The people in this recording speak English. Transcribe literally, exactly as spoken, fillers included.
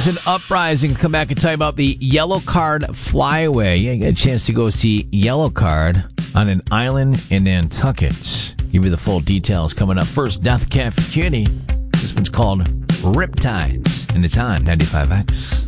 There's an uprising. I'll come back and tell you about the Yellow Card Flyway. Yeah, you got a chance to go see Yellow Card on an island in Nantucket. Give you the full details coming up. First, Death Cafe Cutie. This one's called Riptides, and it's on ninety-five X.